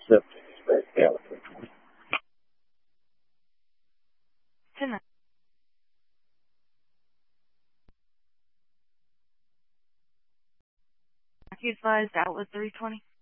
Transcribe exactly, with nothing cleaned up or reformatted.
Sip. Yeah. Tonight. You advised outlet three twenty.